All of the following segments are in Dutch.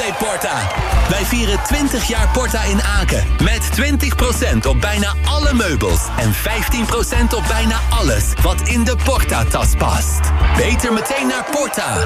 birthday Porta. Wij vieren 20 jaar Porta in Aken. Met 20% op bijna alle meubels. En 15% op bijna alles wat in de Porta-tas past. Beter meteen naar Porta.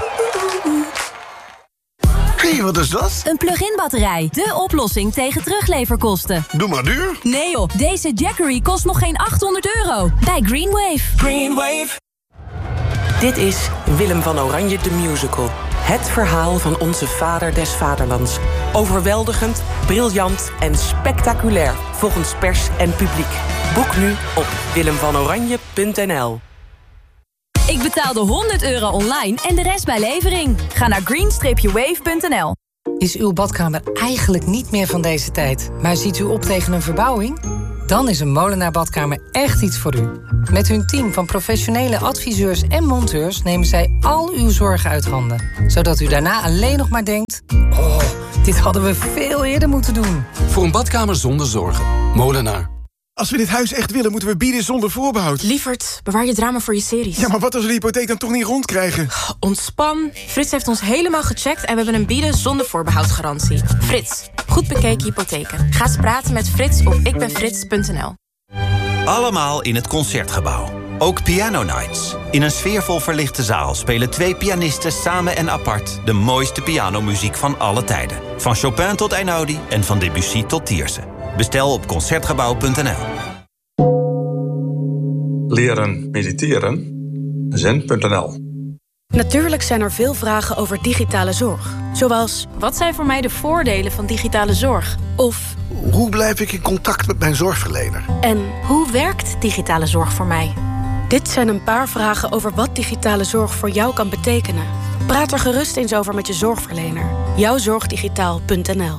Hé, wat is dat? Een plug-in batterij. De oplossing tegen terugleverkosten. Doe maar duur. Nee joh, deze Jackery kost nog geen €800. Bij Greenwave. Greenwave. Dit is Willem van Oranje de Musical. Het verhaal van onze vader des vaderlands. Overweldigend, briljant en spectaculair. Volgens pers en publiek. Boek nu op willemvanoranje.nl. Ik betaalde €100 online en de rest bij levering. Ga naar green-wave.nl. Is uw badkamer eigenlijk niet meer van deze tijd, maar ziet u op tegen een verbouwing? Dan is een Molenaar Badkamer echt iets voor u. Met hun team van professionele adviseurs en monteurs nemen zij al uw zorgen uit handen. Zodat u daarna alleen nog maar denkt: oh, dit hadden we veel eerder moeten doen. Voor een badkamer zonder zorgen. Molenaar. Als we dit huis echt willen, moeten we bieden zonder voorbehoud. Lievert, bewaar je drama voor je series. Ja, maar wat als we de hypotheek dan toch niet rondkrijgen? Ontspan. Frits heeft ons helemaal gecheckt en we hebben een bieden zonder voorbehoudgarantie. Frits, goed bekeken hypotheken. Ga eens praten met Frits op ikbenfrits.nl. Allemaal in het Concertgebouw. Ook Piano Nights. In een sfeervol verlichte zaal spelen 2 pianisten samen en apart de mooiste pianomuziek van alle tijden. Van Chopin tot Einaudi en van Debussy tot Tiersen. Bestel op Concertgebouw.nl. Leren mediteren. Zen.nl. Natuurlijk zijn er veel vragen over digitale zorg. Zoals, wat zijn voor mij de voordelen van digitale zorg? Of, hoe blijf ik in contact met mijn zorgverlener? En hoe werkt digitale zorg voor mij? Dit zijn een paar vragen over wat digitale zorg voor jou kan betekenen. Praat er gerust eens over met je zorgverlener. Jouwzorgdigitaal.nl.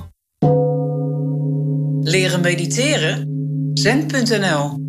Leren mediteren? Zen.nl.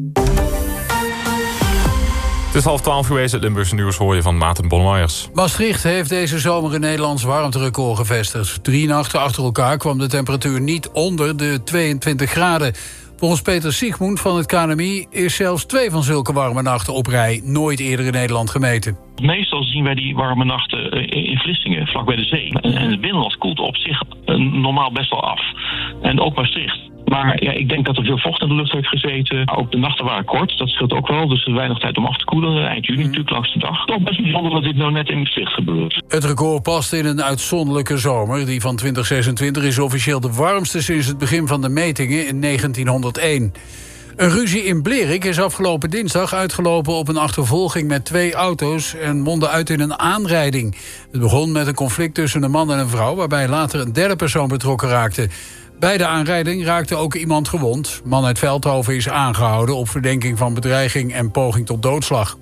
Het is 11:30 geweest. Het Limburgse nieuws hoor je van Maarten Bollemeyers. Maastricht heeft deze zomer een Nederlands warmterecord gevestigd. 3 nachten achter elkaar kwam de temperatuur niet onder de 22 graden. Volgens Peter Siegmund van het KNMI is zelfs 2 van zulke warme nachten op rij nooit eerder in Nederland gemeten. Meestal zien wij die warme nachten in Vlissingen, vlak bij de zee. En het binnenland koelt op zich normaal best wel af. En ook Maastricht. Maar ja, ik denk dat er veel vocht in de lucht heeft gezeten. Ook de nachten waren kort, dat scheelt ook wel. Dus er weinig tijd om af te koelen. Eind juni natuurlijk langs de dag. Toch best bijzonder dat dit nou net in Maastricht gebeurt. Het record past in een uitzonderlijke zomer. Die van 2026 is officieel de warmste sinds het begin van de metingen in 1901. Een ruzie in Blerik is afgelopen dinsdag uitgelopen op een achtervolging met 2 auto's en mondde uit in een aanrijding. Het begon met een conflict tussen een man en een vrouw, waarbij later een derde persoon betrokken raakte. Bij de aanrijding raakte ook iemand gewond. Man uit Veldhoven is aangehouden op verdenking van bedreiging en poging tot doodslag.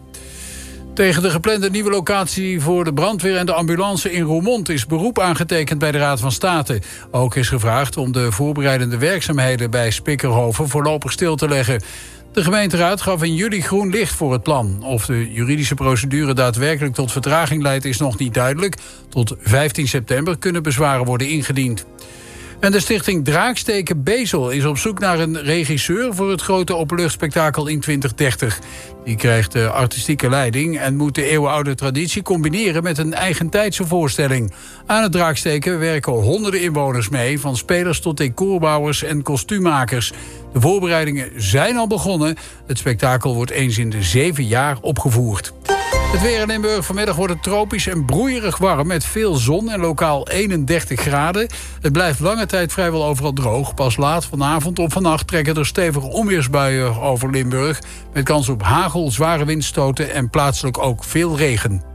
Tegen de geplande nieuwe locatie voor de brandweer en de ambulance in Roermond is beroep aangetekend bij de Raad van State. Ook is gevraagd om de voorbereidende werkzaamheden bij Spikkerhoven voorlopig stil te leggen. De gemeenteraad gaf in juli groen licht voor het plan. Of de juridische procedure daadwerkelijk tot vertraging leidt is nog niet duidelijk. Tot 15 september kunnen bezwaren worden ingediend. En de stichting Draaksteken Bezel is op zoek naar een regisseur voor het grote openluchtspektakel in 2030. Die krijgt de artistieke leiding en moet de eeuwenoude traditie combineren met een eigentijdse voorstelling. Aan het Draaksteken werken honderden inwoners mee, van spelers tot decorbouwers en kostuummakers. De voorbereidingen zijn al begonnen. Het spektakel wordt eens in de 7 jaar opgevoerd. Het weer in Limburg. Vanmiddag wordt het tropisch en broeierig warm met veel zon en lokaal 31 graden. Het blijft lange tijd vrijwel overal droog. Pas laat vanavond of vannacht trekken er stevige onweersbuien over Limburg met kans op hagel, zware windstoten en plaatselijk ook veel regen.